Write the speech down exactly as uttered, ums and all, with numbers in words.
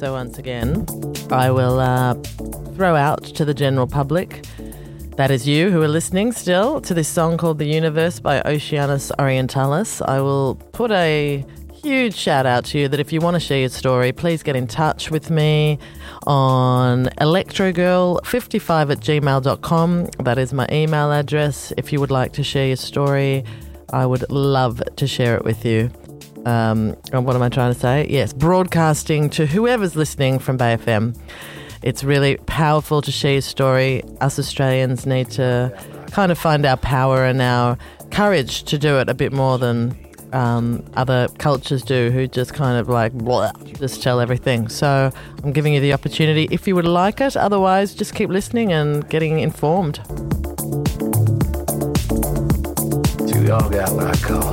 So once again, I will uh, throw out to the general public, that is you who are listening still, to this song called The Universe by Oceanus Orientalis. I will put a huge shout out to you that if you want to share your story, please get in touch with me on electrogirl fifty-five at gmail dot com. That is my email address. If you would like to share your story, I would love to share it with you. Um, and what am I trying to say? Yes, broadcasting to whoever's listening from Bay F M. It's really powerful to share your story. Us Australians need to kind of find our power and our courage to do it a bit more than um, other cultures do, who just kind of like blah, just tell everything. So I'm giving you the opportunity if you would like it. Otherwise, just keep listening and getting informed. We all got what I call